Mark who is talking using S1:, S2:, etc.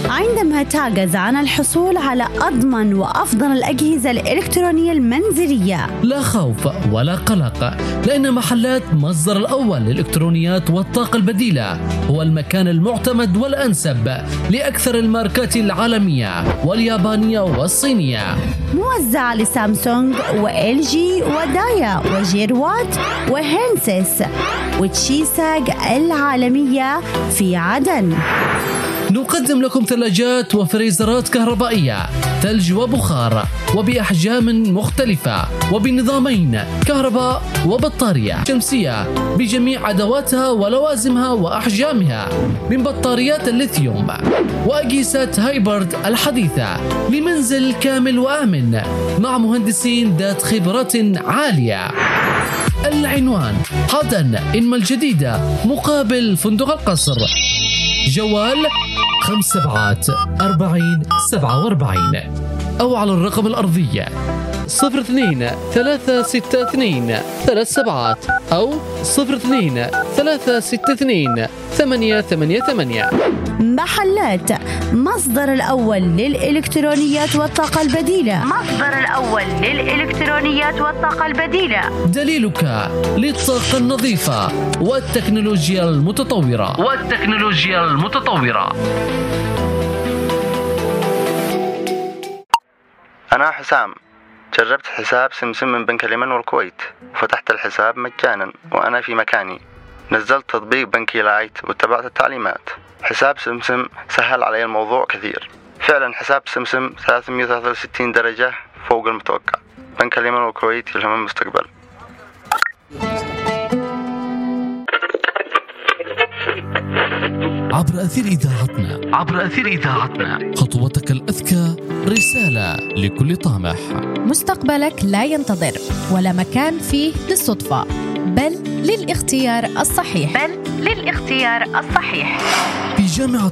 S1: عندما تعجز عن الحصول على أضمن وأفضل الأجهزة الإلكترونية المنزلية.
S2: لا خوف ولا قلق، لأن محلات مصدر الأول للإلكترونيات والطاقة البديلة هو المكان المعتمد والأنسب لأكثر الماركات العالمية واليابانية والصينية.
S1: موزع لسامسونج وإل جي ودايا وجيروات وهينسيس وتشيساج العالمية في عدن.
S2: نقدم لكم ثلاجات وفريزرات كهربائية، ثلج وبخار، وبأحجام مختلفة، وبنظامين كهرباء وبطارية شمسية بجميع أدواتها ولوازمها وأحجامها، من بطاريات الليثيوم وأجهزة هايبرد الحديثة لمنزل كامل وآمن مع مهندسين ذات خبرة عالية. العنوان: عدن إنما الجديدة مقابل فندق القصر. جوال 574047 أو على الرقم الأرضي 02-362-37 أو 02-362-888.
S1: محلات مصدر الأول للإلكترونيات والطاقة البديلة. مصدر الأول للإلكترونيات والطاقة البديلة،
S2: دليلك للطاقة النظيفة والتكنولوجيا المتطورة.
S3: أنا حسام، جربت حساب سمسم من بنك اليمن والكويت وفتحت الحساب مجانا وأنا في مكاني. نزلت تطبيق بنكي لايت واتبعت التعليمات. حساب سمسم سهل علي الموضوع كثير. فعلا حساب سمسم 363 درجة فوق المتوقع. بنك اليمن والكويت يلهم المستقبل.
S2: عبر أثير إذاعتنا خطوتك الأذكى رسالة لكل طامح.
S4: مستقبلك لا ينتظر ولا مكان فيه للصدفة، بل للاختيار الصحيح.
S2: في جامعة